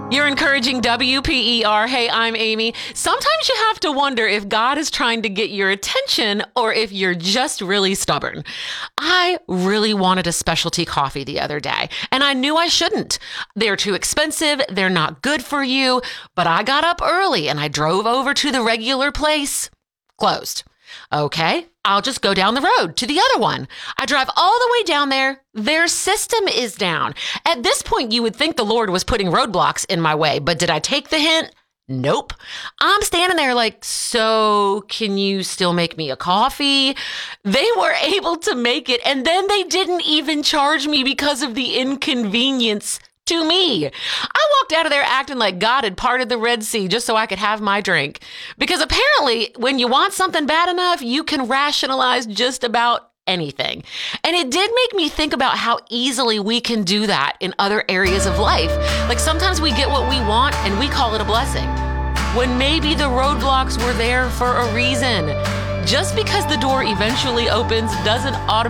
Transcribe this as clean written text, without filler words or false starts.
You're encouraging WPER. Hey, I'm Amy. Sometimes you have to wonder if God is trying to get your attention or if you're just really stubborn. I really wanted a specialty coffee the other day, and I knew I shouldn't. They're too expensive. They're not good for you. But I got up early and I drove over to the regular place. Closed. Okay, I'll just go down the road to the other one. I drive all the way down there. Their system is down. At this point, you would think the Lord was putting roadblocks in my way, but did I take the hint? Nope. I'm standing there like, so can you still make me a coffee? They were able to make it, and then they didn't even charge me because of the inconvenience to me. I walked out of there acting like God had parted the Red Sea just so I could have my drink. Because apparently, when you want something bad enough, you can rationalize just about anything. And it did make me think about how easily we can do that in other areas of life. Like sometimes we get what we want and we call it a blessing, when maybe the roadblocks were there for a reason. Just because the door eventually opens doesn't automatically